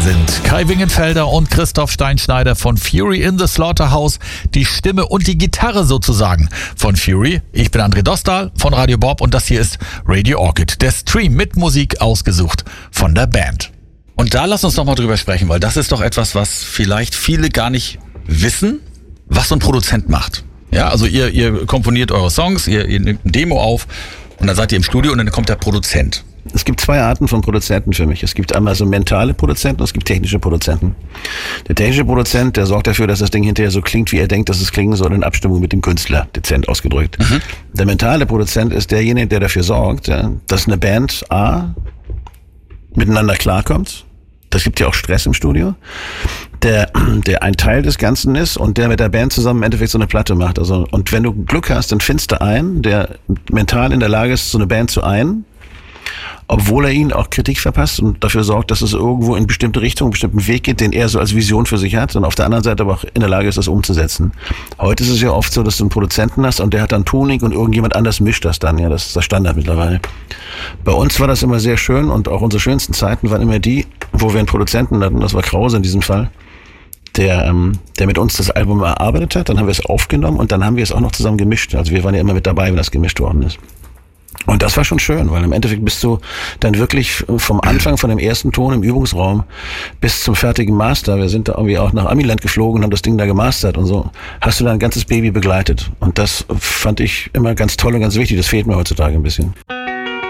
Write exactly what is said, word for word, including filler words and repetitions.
sind Kai Wingenfelder und Christoph Steinschneider von Fury in the Slaughterhouse. Die Stimme und die Gitarre sozusagen von Fury. Ich bin André Dostal von Radio Bob und das hier ist Radio Orchid. Der Stream mit Musik ausgesucht von der Band. Und da lass uns noch mal drüber sprechen, weil das ist doch etwas, was vielleicht viele gar nicht wissen, was so ein Produzent macht. Ja, also ihr, ihr komponiert eure Songs, ihr, ihr nehmt ein Demo auf und dann seid ihr im Studio und dann kommt der Produzent. Es gibt zwei Arten von Produzenten für mich. Es gibt einmal so mentale Produzenten und es gibt technische Produzenten. Der technische Produzent, der sorgt dafür, dass das Ding hinterher so klingt, wie er denkt, dass es klingen soll, in Abstimmung mit dem Künstler, dezent ausgedrückt. Mhm. Der mentale Produzent ist derjenige, der dafür sorgt, dass eine Band A miteinander klarkommt. Das gibt ja auch Stress im Studio. Der, der ein Teil des Ganzen ist und der mit der Band zusammen im Endeffekt so eine Platte macht. Also, und wenn du Glück hast, dann findest du einen, der mental in der Lage ist, so eine Band zu ein, obwohl er ihnen auch Kritik verpasst und dafür sorgt, dass es irgendwo in bestimmte Richtungen, einen bestimmten Weg geht, den er so als Vision für sich hat und auf der anderen Seite aber auch in der Lage ist, das umzusetzen. Heute ist es ja oft so, dass du einen Produzenten hast und der hat dann Tuning und irgendjemand anders mischt das dann. Ja, das ist der Standard mittlerweile. Bei uns war das immer sehr schön und auch unsere schönsten Zeiten waren immer die, wo wir einen Produzenten hatten, das war Krause in diesem Fall, der, ähm, der mit uns das Album erarbeitet hat, dann haben wir es aufgenommen und dann haben wir es auch noch zusammen gemischt. Also wir waren ja immer mit dabei, wenn das gemischt worden ist. Und das war schon schön, weil im Endeffekt bist du dann wirklich vom Anfang, von dem ersten Ton im Übungsraum bis zum fertigen Master, wir sind da irgendwie auch nach Amiland geflogen und haben das Ding da gemastert und so, hast du da ein ganzes Baby begleitet. Und das fand ich immer ganz toll und ganz wichtig, das fehlt mir heutzutage ein bisschen.